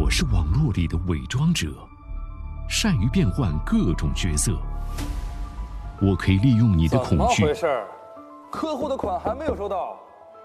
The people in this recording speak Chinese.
我是网络里的伪装者，善于变换各种角色。我可以利用你的恐惧。 怎么回事？客户的款还没有收到，